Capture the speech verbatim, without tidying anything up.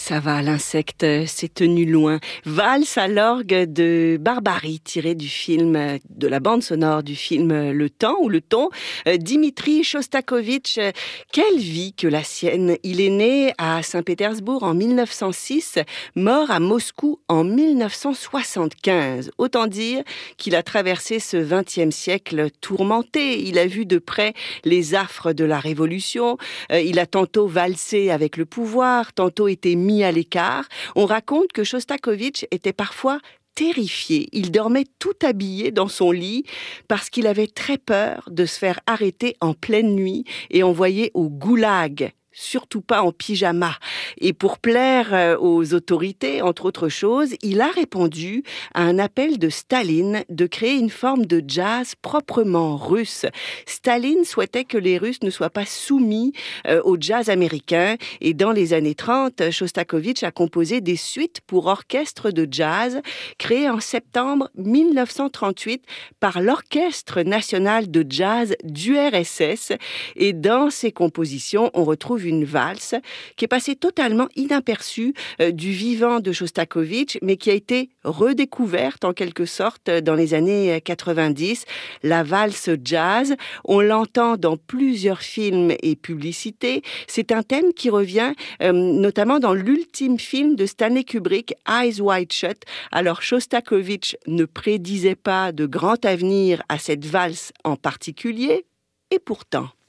Ça va, l'insecte s'est tenu loin. Valse à l'orgue de Barbarie, tiré du film, de la bande sonore du film Le Temps ou Le Ton. Dimitri Shostakovich, quelle vie que la sienne. Il est né à Saint-Pétersbourg en mille neuf cent six, mort à Moscou en mille neuf cent soixante-quinze. Autant dire qu'il a traversé ce vingtième siècle tourmenté. Il a vu de près les affres de la Révolution. Il a tantôt valsé avec le pouvoir, tantôt été mis à l'écart. On raconte que Shostakovich était parfois terrifié. Il dormait tout habillé dans son lit parce qu'il avait très peur de se faire arrêter en pleine nuit et envoyer au goulag. Surtout pas en pyjama. Et pour plaire aux autorités, entre autres choses, il a répondu à un appel de Staline de créer une forme de jazz proprement russe. Staline souhaitait que les Russes ne soient pas soumis au jazz américain. Et dans les années trente, Shostakovich a composé des suites pour orchestre de jazz créées en septembre mille neuf cent trente-huit par l'Orchestre national de jazz du R S S. Et dans ces compositions, on retrouve une valse qui est passée totalement inaperçue euh, du vivant de Shostakovich, mais qui a été redécouverte en quelque sorte dans les années quatre-vingt-dix. La valse jazz, on l'entend dans plusieurs films et publicités. C'est un thème qui revient euh, notamment dans l'ultime film de Stanley Kubrick, Eyes Wide Shut. Alors Shostakovich ne prédisait pas de grand avenir à cette valse en particulier, et pourtant...